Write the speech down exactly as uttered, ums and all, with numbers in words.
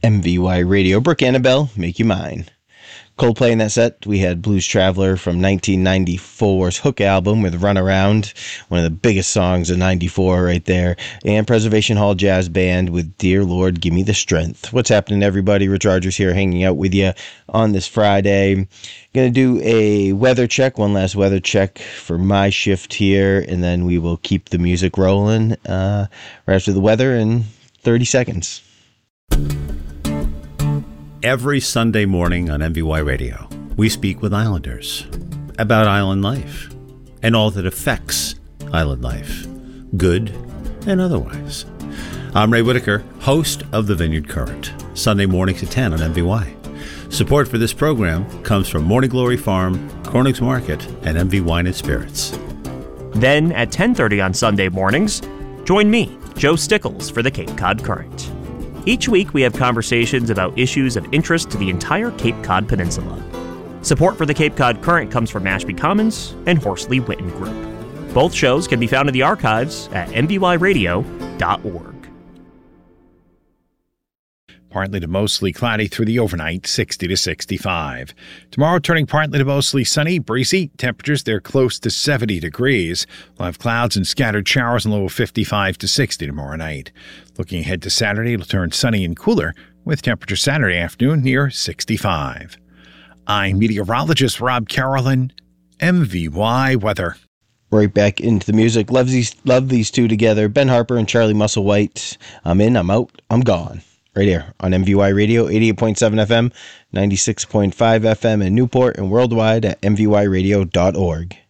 M V Y Radio. Brooke Annabelle, Make You Mine. Coldplay in that set, we had Blues Traveler from nineteen ninety-four's Hook album with Run Around, one of the biggest songs of ninety-four right there, and Preservation Hall Jazz Band with Dear Lord, Give Me the Strength. What's happening, everybody? Rich Rogers here hanging out with you on this Friday. Going to do a weather check, one last weather check for my shift here, and then we will keep the music rolling uh, right after the weather in thirty seconds. Every Sunday morning on M V Y Radio, we speak with Islanders about island life and all that affects island life, good and otherwise. I'm Ray Whitaker, host of the Vineyard Current, Sunday mornings at ten on M V Y. Support for this program comes from Morning Glory Farm, Corning's Market, and M V Wine and Spirits. Then at ten thirty on Sunday mornings, join me, Joe Stickles, for the Cape Cod Current. Each week, we have conversations about issues of interest to the entire Cape Cod Peninsula. Support for the Cape Cod Current comes from Mashpee Commons and Horsley Witten Group. Both shows can be found in the archives at m v y radio dot org. Partly to mostly cloudy through the overnight, sixty to sixty-five. Tomorrow turning partly to mostly sunny, breezy. Temperatures, they're close to seventy degrees. We'll have clouds and scattered showers and low of fifty-five to sixty tomorrow night. Looking ahead to Saturday, it'll turn sunny and cooler with temperature Saturday afternoon near sixty-five. I'm meteorologist Rob Carolyn, M V Y Weather. Right back into the music. Love these, love these two together. Ben Harper and Charlie Musselwhite. I'm in, I'm out, I'm gone. Right here on M V Y Radio, eighty-eight point seven F M, ninety-six point five F M in Newport, and worldwide at m v y radio dot org.